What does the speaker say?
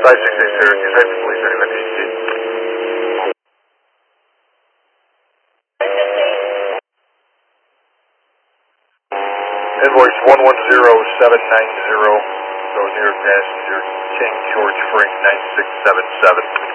568 Syracuse, Hyper Police, ready with HT. Invoice 110790, so New York passenger King George Frank 9677.